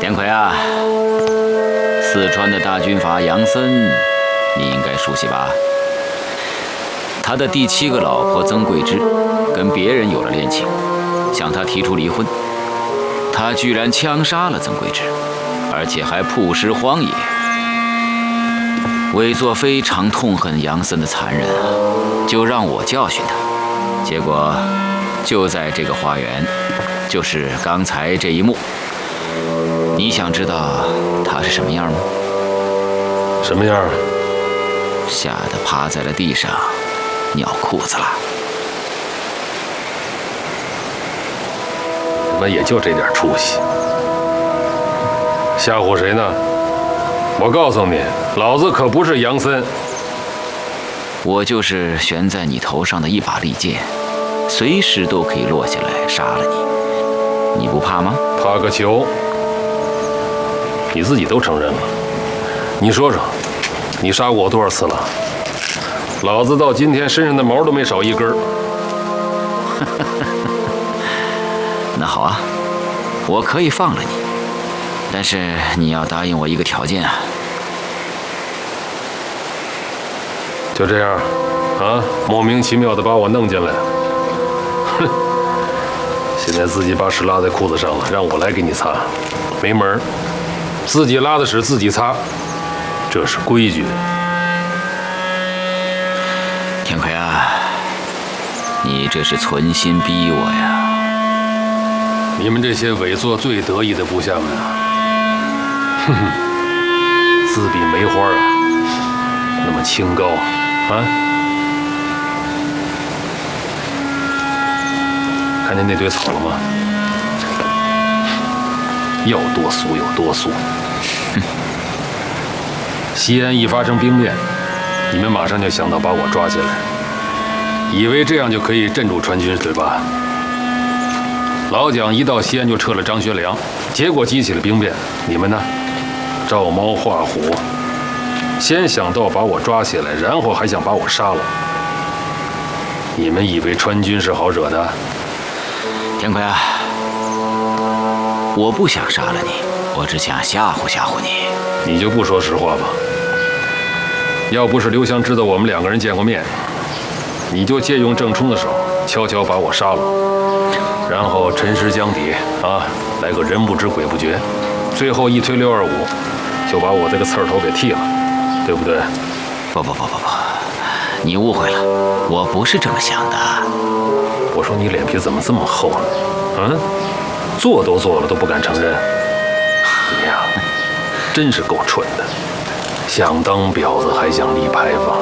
田奎啊，四川的大军阀杨森，你应该熟悉吧？他的第7个老婆曾桂枝跟别人有了恋情，向他提出离婚，他居然枪杀了曾桂枝，而且还曝尸荒野。韦作非常痛恨杨森的残忍啊，就让我教训他。结果就在这个花园，就是刚才这一幕。你想知道他是什么样吗？ 什么样？ 吓得趴在了地上，尿裤子了。 他妈也就这点出息，吓唬谁呢？我告诉你，老子可不是杨森。 我就是悬在你头上的一把利剑，随时都可以落下来杀了你，你不怕吗？ 怕个球！你自己都承认了，你说说，你杀过我多少次了？老子到今天身上的毛都没少一根。 那好啊，我可以放了你，但是你要答应我一个条件啊。 就这样，啊，莫名其妙的把我弄进来，哼！现在自己把屎拉在裤子上了，让我来给你擦，没门儿！自己拉的屎自己擦，这是规矩。 田奎啊，你这是存心逼我呀！ 你们这些伪作最得意的部下们啊，哼哼，自比梅花啊，那么清高啊！看见那堆草了吗？要多俗有多俗。哼！西安一发生兵变，你们马上就想到把我抓起来，以为这样就可以镇住川军，对吧？老蒋一到西安就撤了张学良，结果激起了兵变。你们呢？照猫画虎，先想到把我抓起来，然后还想把我杀了。你们以为川军是好惹的？ 田奎啊，我不想杀了你，我只想吓唬吓唬你。 你就不说实话吧？要不是刘翔知道我们2个人见过面，你就借用郑冲的手，悄悄把我杀了，然后沉尸江底啊，来个人不知鬼不觉，最后一推625，就把我这个刺儿头给剃了，对不对？ 不，你误会了，我不是这么想的。 我说你脸皮怎么这么厚呢？嗯，做都做了都不敢承认，你呀，真是够蠢的，想当婊子还想立牌坊。